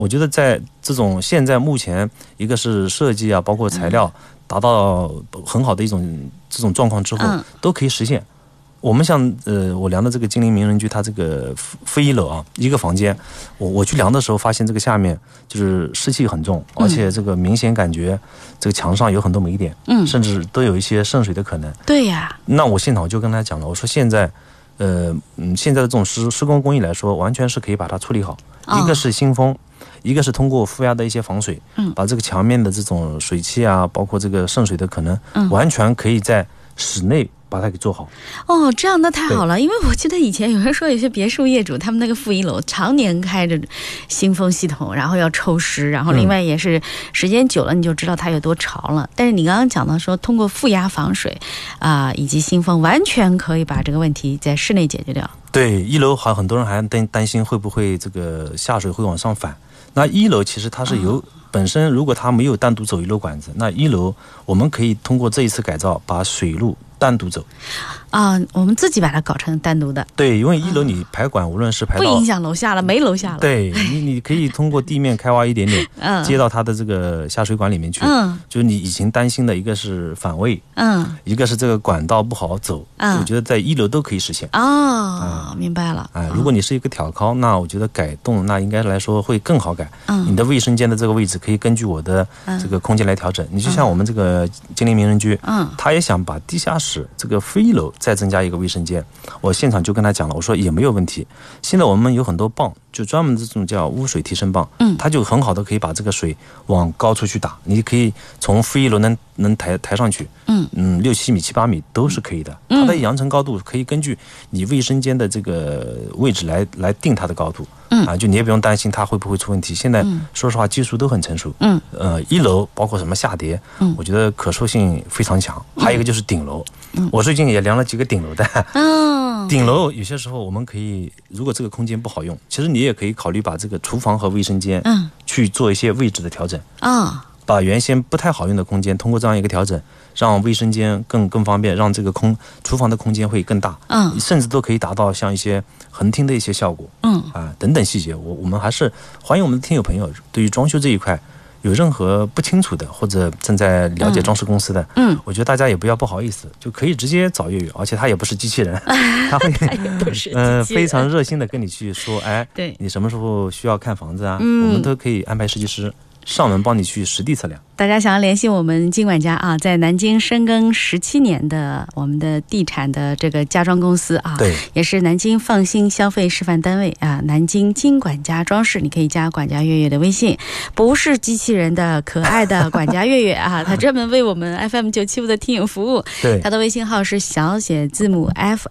我觉得在这种现在目前一个是设计啊，包括材料达到很好的一种这种状况之后，都可以实现。我们像我量的这个金陵名人居，它这个负一楼啊，一个房间，我去量的时候发现这个下面就是湿气很重，而且这个明显感觉这个墙上有很多霉点，甚至都有一些渗水的可能。 对呀， 那我现场就跟他讲了，我说现在现在的这种施工工艺来说，完全是可以把它处理好。一个是新风，一个是通过负压的一些防水，把这个墙面的这种水汽啊，包括这个渗水的可能，完全可以在室内把它给做好。 哦，这样那太好了，因为我记得以前有人说有些别墅业主他们那个负一楼常年开着新风系统，然后要抽湿，然后另外也是时间久了你就知道它有多潮了。但是你刚刚讲到说通过负压防水以及新风完全可以把这个问题在室内解决掉。 对，一楼很多人还担心会不会这个下水会往上反。那一楼其实它是由本身如果它没有单独走一楼管子，那一楼我们可以通过这一次改造把水路单独走我们自己把它搞成单独的。对， 因为一楼你排管无论是排到不影响楼下了，没楼下了。 对，你可以通过地面开挖一点点接到它的这个下水管里面去。就是你以前担心的一个是反位，一个是这个管道不好走，我觉得在一楼都可以实现。 明白了。 如果你是一个挑高，那我觉得改动那应该来说会更好改。你的卫生间的这个位置可以根据我的这个空间来调整。你就像我们这个金陵名人居，他也想把地下室这个负一楼再增加一个卫生间，我现场就跟他讲了，我说也没有问题。现在我们有很多棒，就专门这种叫污水提升棒，它就很好的可以把这个水往高处去打，你可以从负一楼能抬上去，6、7米、7、8米都是可以的。它的扬尘高度可以根据你卫生间的这个位置来定它的高度。就你也不用担心它会不会出问题。现在说实话技术都很成熟。一楼包括什么下叠，我觉得可塑性非常强。还有一个就是顶楼，我最近也量了几个顶楼的。顶楼有些时候我们可以，如果这个空间不好用，其实你也可以考虑把这个厨房和卫生间去做一些位置的调整。把原先不太好用的空间通过这样一个调整，让卫生间更方便，让这个厨房的空间会更大，甚至都可以达到像一些横厅的一些效果，等等细节。我们还是欢迎我们的听友朋友对于装修这一块有任何不清楚的，或者正在了解装饰公司的，我觉得大家也不要不好意思，就可以直接找粤语，而且他也不是机器人，他会非常热心的跟你去说，对，你什么时候需要看房子啊，我们都可以安排设计师上门帮你去实地测量。 大家想要联系我们金管家在南京深耕17年的我们的地产的这个家装公司对， 也是南京放心消费示范单位南京金管家装饰，你可以加管家月月的微信，不是机器人的可爱的管家月月他专门为我们 FM975的听友服务。对，他的微信号是小写字母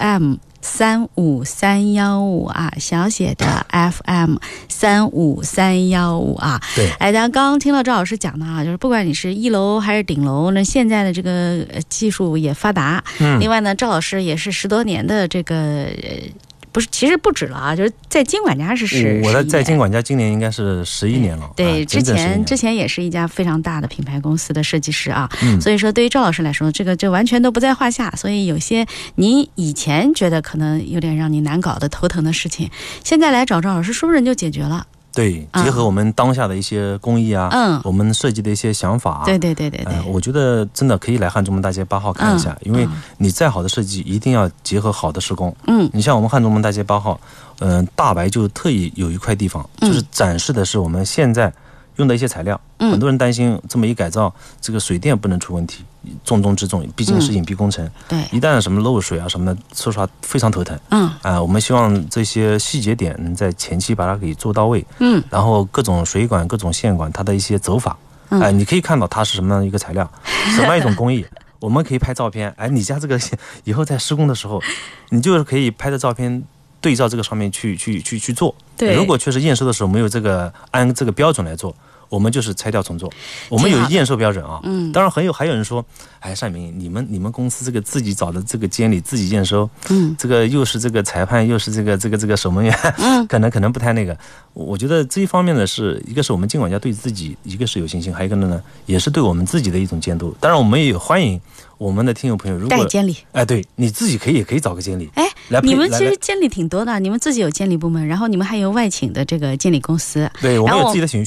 FM35315小写的 FM35315 对， 咱刚刚听到赵老师讲的就是不管你是一楼还是顶楼，那现在的这个技术也发达。另外呢，赵老师也是10多年的这个不是，其实不止了就是在金管家是我在金管家今年应该是11年了。 对，之前也是一家非常大的品牌公司的设计师所以说对于赵老师来说，这个就完全都不在话下。所以有些你以前觉得可能有点让你难搞的头疼的事情，现在来找赵老师说不定就解决了。 对，结合我们当下的一些工艺我们设计的一些想法对， 我觉得真的可以来汉中门大街8号看一下，因为你再好的设计一定要结合好的施工。你像我们汉中门大街8号大白就特意有一块地方就是展示的是我们现在用的一些材料。很多人担心这么一改造，这个水电不能出问题，重中之重，毕竟是隐蔽工程。对，一旦什么漏水什么的，说实话非常头疼。我们希望这些细节点能在前期把它给做到位。然后各种水管、各种线管，它的一些走法，你可以看到它是什么样一个材料，什么样一种工艺。我们可以拍照片，你家这个以后在施工的时候，你就是可以拍的照片对照这个上面去做。对，如果确实验收的时候没有这个按这个标准来做，我们就是拆掉重做。我们有验收标准当然还有人说，单明，你们公司这个自己找的这个监理自己验收，这个又是这个裁判，又是这个守门员，可能不太那个。我觉得这一方面呢，是一个是我们金管家对自己一个是有信心，还有一个呢也是对我们自己的一种监督。当然我们也欢迎我们的听友朋友，如果带监理， 对，你自己也可以找个监理。 你们其实监理挺多的，你们自己有监理部门，然后你们还有外请的这个监理公司。 对，我们有自己的